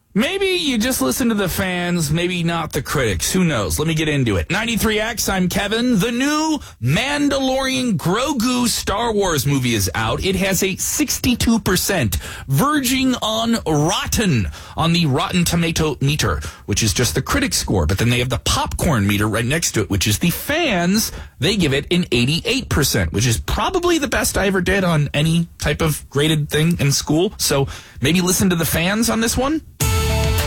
Maybe you just listen to the fans, maybe not the critics. Who knows? Let me get into it. 93X, I'm Kevin. The new Mandalorian Grogu Star Wars movie is out. It has a 62%, verging on rotten on the Rotten Tomato meter, which is just the critic score. But then they have the popcorn meter right next to it, which is the fans. They give it an 88%, which is probably the best I ever did on any type of graded thing in school. So maybe listen to the fans on this one.